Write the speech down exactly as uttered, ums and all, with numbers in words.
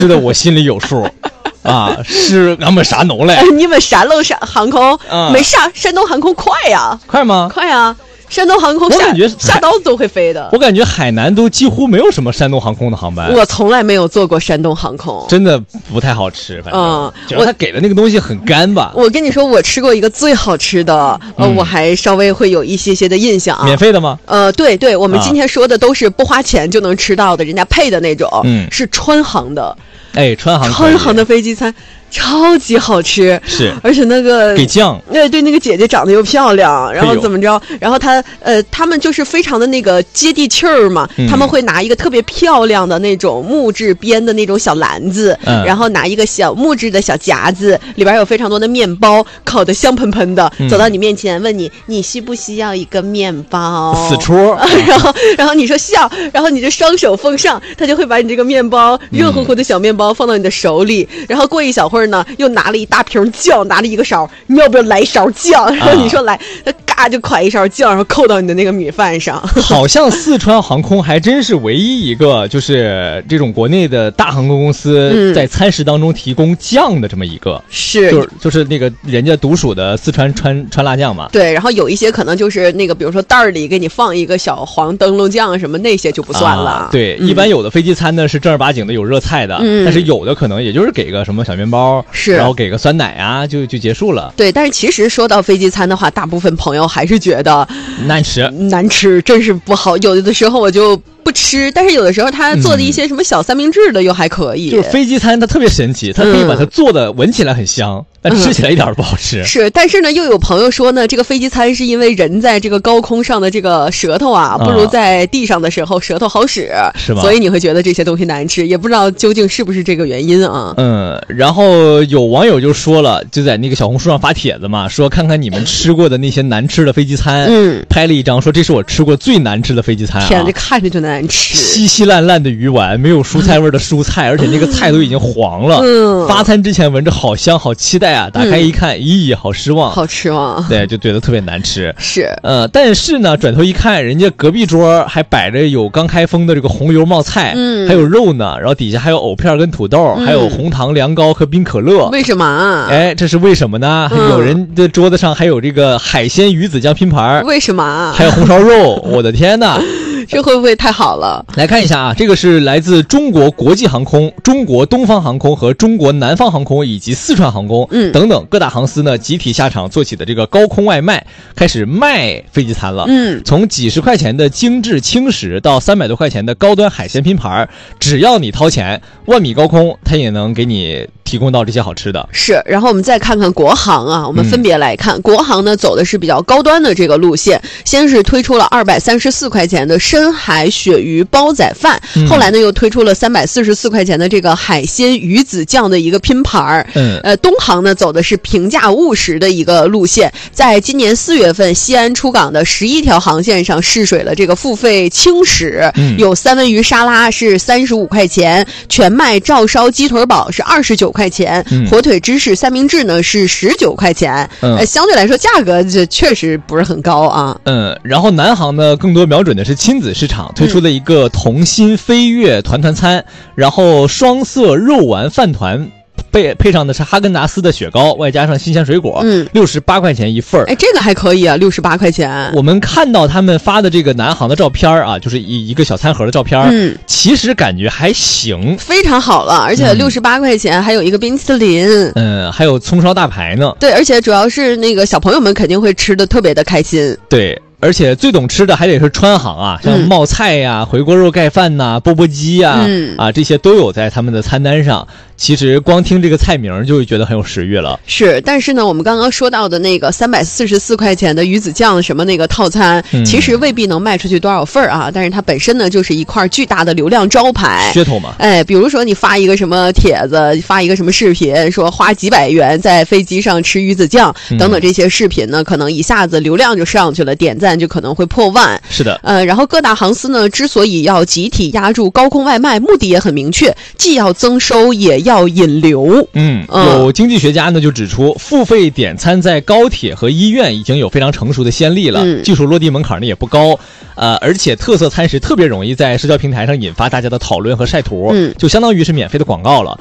是的，我心里有数。啊，是俺们啥农嘞？ 你们山东山航空、嗯、没啥，山东航空快呀， 快吗？ 快呀！山东航空下， 我感觉下刀子都会飞的。 我感觉海南都几乎没有什么山东航空的航班。 我从来没有坐过山东航空， 真的不太好吃。反正，嗯，主要他给的那个东西很干吧。 我跟你说，我吃过一个最好吃的，呃，嗯、我还稍微会有一些些的印象啊。 免费的吗？ 呃，对对，我们今天说的都是不花钱就能吃到的，人家配的那种， 嗯， 是川航的。 哎，川航， 川航的飞机餐。超级好吃， 是， 而且那个给酱， 对对，那个姐姐长得又漂亮，然后怎么着，然后她呃，他们就是非常的那个接地气儿嘛，嗯、他们会拿一个特别漂亮的那种木质编的那种小篮子，嗯、然后拿一个小木质的小夹子，里边有非常多的面包，烤得香喷喷的，嗯、走到你面前问你，你需不需要一个面包？ 死戳， 然后然后你说需要，然后你就双手奉上，他就会把你这个面包热乎乎的小面包放到你的手里，嗯、然后过一小会儿呢，又拿了一大瓶酱，拿了一个勺，你要不要来一勺酱？然后你说来，他嘎就㧟一勺酱，然后扣到你的那个米饭上。 好像四川航空还真是唯一一个，就是这种国内的大航空公司在餐食当中提供酱的这么一个， 是、 嗯、就是就是那个人家独属的四川川川辣酱嘛。 对，然后有一些可能就是那个，比如说袋儿里给你放一个小黄灯笼酱什么那些就不算了。 啊、对、嗯，一般有的飞机餐呢是正儿八经的有热菜的，嗯、但是有的可能也就是给个什么小面包。 是， 然后给个酸奶啊，就就结束了。 对，但是其实说到飞机餐的话，大部分朋友还是觉得难吃， 难吃，真是不好。有的时候我就不吃，但是有的时候他做的一些什么小三明治的又还可以。 嗯、就是飞机餐它特别神奇，它可以把它做的闻起来很香。嗯但吃起来一点都不好吃、嗯。 是，但是呢，又有朋友说呢，这个飞机餐是因为人在这个高空上的这个舌头啊，不如在地上的时候舌头好使， 是吗？ 所以你会觉得这些东西难吃，也不知道究竟是不是这个原因啊。 嗯，然后有网友就说了，就在那个小红书上发帖子嘛，说看看你们吃过的那些难吃的飞机餐，嗯，拍了一张，说这是我吃过最难吃的飞机餐、啊。 天，这看着就难吃， 稀稀烂烂的鱼丸，没有蔬菜味的蔬菜，而且那个菜都已经黄了。嗯，发餐之前闻着好香，好期待啊！打开一看。嗯咦，好失望， 好失望， 对，就觉得特别难吃。 是， 呃，但是呢，转头一看，人家隔壁桌还摆着有刚开封的这个红油冒菜，嗯，还有肉呢，然后底下还有藕片跟土豆，嗯、还有红糖凉糕和冰可乐。 为什么啊？ 哎，这是为什么呢？嗯、有人的桌子上还有这个海鲜鱼子酱拼盘， 为什么啊？ 还有红烧肉，我的天哪！ 这会不会太好了？ 来看一下啊，这个是来自中国国际航空、中国东方航空和中国南方航空以及四川航空、嗯、等等各大航司呢集体下场做起的这个高空外卖，开始卖飞机餐了。嗯，从几十块钱的精致轻食到三百多块钱的高端海鲜拼盘，只要你掏钱，万米高空它也能给你提供到这些好吃的。 是，然后我们再看看国航啊，我们分别来看，嗯、国航呢走的是比较高端的这个路线，先是推出了二百三十四块钱的深海鳕鱼煲仔饭，嗯、后来呢又推出了三百四十四块钱的这个海鲜鱼子酱的一个拼盘。嗯，呃，东航呢走的是平价务实的一个路线，在今年四月份西安出港的十一条航线上试水了这个付费轻食，嗯、有三文鱼沙拉是三十五块钱，全麦照烧鸡腿堡是二十九块钱，嗯、火腿芝士三明治呢是十九块钱，嗯、呃，相对来说价格这确实不是很高啊。 嗯，然后南航呢更多瞄准的是亲子市场，推出了一个童心飞跃团团餐，然后双色肉丸饭团。配配上的是哈根达斯的雪糕，外加上新鲜水果，嗯，六十八块钱一份儿。 哎，这个还可以啊，六十八块钱。 我们看到他们发的这个南航的照片啊，就是一一个小餐盒的照片，嗯，其实感觉还行， 非常好了，而且六十八块钱还有一个冰淇淋， 嗯，还有葱烧大排呢。 对，而且主要是那个小朋友们肯定会吃的特别的开心。 对。而且最懂吃的还得是川航啊，像冒菜呀、嗯、回锅肉盖饭呐、钵钵鸡呀、嗯、啊，这些都有在他们的餐单上。其实光听这个菜名就会觉得很有食欲了。 是，但是呢，我们刚刚说到的那个三百四十四块钱的鱼子酱什么那个套餐，嗯、其实未必能卖出去多少份啊。但是它本身呢，就是一块巨大的流量招牌， 噱头嘛。 哎，比如说你发一个什么帖子，发一个什么视频，说花几百元在飞机上吃鱼子酱等等这些视频呢，嗯、可能一下子流量就上去了，点赞就可能会破万。 是的， 呃，然后各大航司呢，之所以要集体压住高空外卖，目的也很明确，既要增收，也要引流。 嗯，有经济学家呢就指出，付费点餐在高铁和医院已经有非常成熟的先例了，嗯、技术落地门槛呢也不高。 呃，而且特色餐食特别容易在社交平台上引发大家的讨论和晒图， 嗯， 就相当于是免费的广告了。